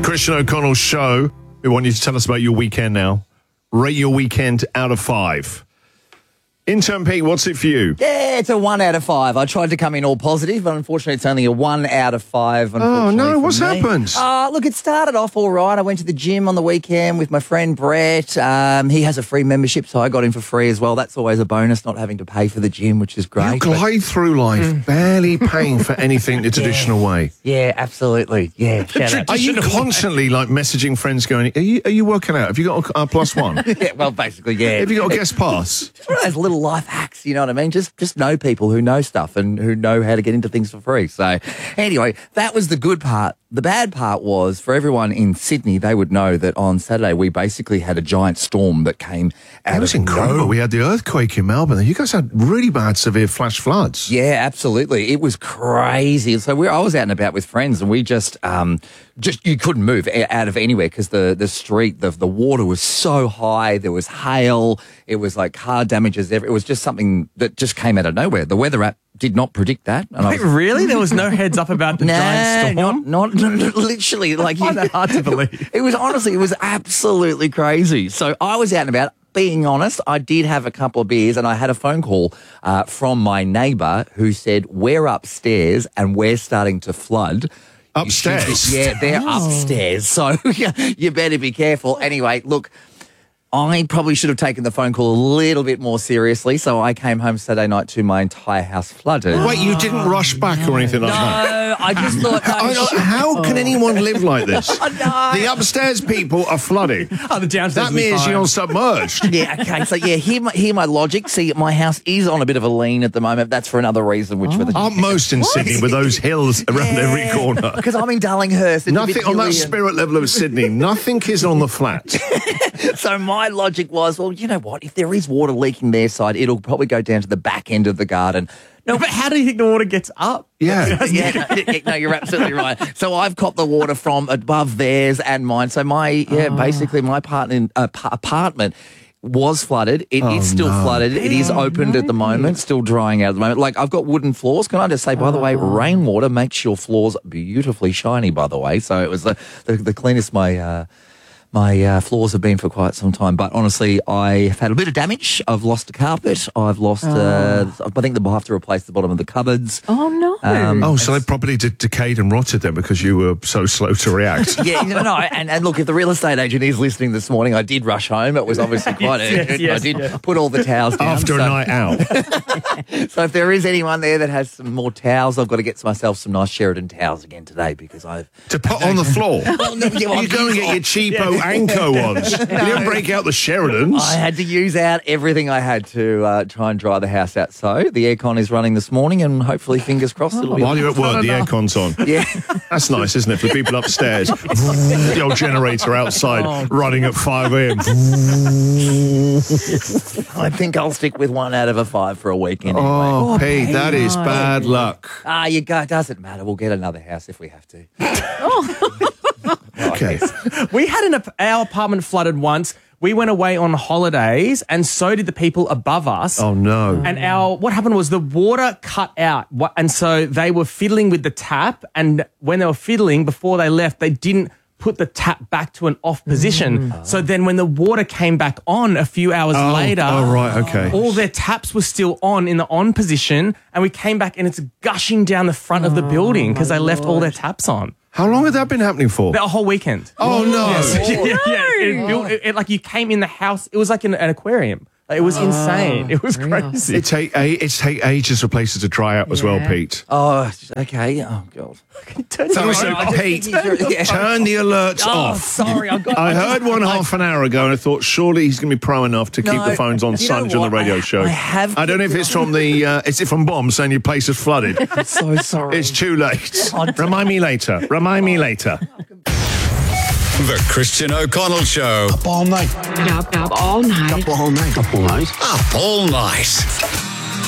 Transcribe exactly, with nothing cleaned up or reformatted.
Christian O'Connell Show. We want you to tell us about your weekend now. Rate your weekend out of five. Intern Pete, what's it for you? Yeah, it's a one out of five. I tried to come in all positive, but unfortunately it's only a one out of five. Oh, no, for what's me. happened? Uh, look, it started off all right. I went to the gym on the weekend with my friend Brett. Um, he has a free membership, so I got in for free as well. That's always a bonus, not having to pay for the gym, which is great. You glide through life Mm. barely paying for anything the traditional way. Yeah, absolutely. Yeah. Shout out. Are you constantly like messaging friends going, are you, are you working out? Have you got a, a plus one? Yeah, well, basically, yeah. Have you got a guest pass? It's one of those little life hacks, you know what I mean? Just just know people who know stuff and who know how to get into things for free. So anyway, that was the good part. The bad part was, for everyone in Sydney, they would know that on Saturday we basically had a giant storm that came out It was of incredible. nowhere. We had the earthquake in Melbourne. You guys had really bad, severe flash floods. Yeah, absolutely. It was crazy. So we, I was out and about with friends, and we just, um, just you couldn't move a- out of anywhere because the the street, the the water was so high. There was hail. It was like car damages. It was just something that just came out of nowhere. The weather app did not predict that. And I Wait, was, really? There was no heads up about the giant storm? Not, not literally. Like I find that hard to believe. It was honestly, it was absolutely crazy. So I was out and about. Being honest, I did have a couple of beers, and I had a phone call uh, from my neighbour who said, we're upstairs and we're starting to flood. Upstairs? You should be- yeah, they're upstairs. So you better be careful. Anyway, look, I probably should have taken the phone call a little bit more seriously. So I came home Saturday night to my entire house flooded. Wait, you didn't rush back or anything like that? No, I just thought, no, I don't- how can anyone live like this? I know. The upstairs people are flooding. Oh, the downstairs That will be means fine. you're submerged. Yeah, okay. So, yeah, hear my, hear my logic. See, my house is on a bit of a lean at the moment. That's for another reason, which for the... Aren't most in Sydney with those hills around every corner? Because I'm in Darlinghurst. It's a bit Nothing on that hilly and- spirit level of Sydney. Nothing is on the flat. So my logic was, well, you know what? If there is water leaking their side, it'll probably go down to the back end of the garden. No, but how do you think the water gets up? Yeah. yeah, no, no, you're absolutely right. So I've copped the water from above theirs and mine. So my, yeah, basically my apartment, uh, p- apartment was flooded. It Oh, is still no. flooded. It is opened at the moment, still drying out at the moment. Like, I've got wooden floors. Can I just say, by the way, rainwater makes your floors beautifully shiny, by the way. So it was the, the, the cleanest my... Uh, My uh, floors have been for quite some time, but honestly, I've had a bit of damage. I've lost a carpet. I've lost, uh, I think they'll have to replace the bottom of the cupboards. Oh, no. Um, Oh, so they properly de- decayed and rotted then because you were so slow to react. Yeah, no, no, and, and look, if the real estate agent is listening this morning, I did rush home. It was obviously quite Yes, urgent. yes, I did yes. put all the towels down. After so, a night out. So if there is anyone there that has some more towels, I've got to get myself some nice Sheridan towels again today because I've... To put on the floor. Well, no, yeah, well, You go and get your cheapo Anko ones. You don't break out the Sheridans. I had to use out everything I had to uh, try and dry the house out. So the aircon is running this morning, and hopefully, fingers crossed, it'll be... While you're at work, the aircon's on. Yeah. That's nice, isn't it? For the people upstairs. The old generator outside running at five a.m. I think I'll stick with one out of a five for a weekend anyway. Oh, Pete, that is bad luck. Ah, you go. It doesn't matter. We'll get another house if we have to. Okay. We had an, our apartment flooded once. We went away on holidays, and so did the people above us. Oh, no. And our what happened was the water cut out, Wha- and so they were fiddling with the tap. And when they were fiddling, before they left, they didn't put the tap back to an off position. So then, when the water came back on a few hours Oh, later, oh, right, okay. all their taps were still on in the on position, and we came back, and it's gushing down the front of the building because they left all their taps on. How long had that been happening for? The whole weekend. Oh, no. yeah, yeah. It, built, it, it- like you came in the house, it was like an, an aquarium. Like, it was insane. It was crazy. It take a, it take ages for places to dry out as well, Pete. Oh, okay. Oh, God. Turn So, it so around. Pete, Yeah. turn the alerts Oh, off. sorry. I got. I heard one half an hour ago and I thought surely he's going to be pro enough to keep No, the phones on you know silent on the what? radio I- show. I have- I don't know if it's from the, uh, is it from Bomb saying your place is flooded? So sorry. It's too late. Remind me later. Remind me later. The Christian O'Connell Show. Up all night. Up, up all night. Up all night. Up all night. Up all night.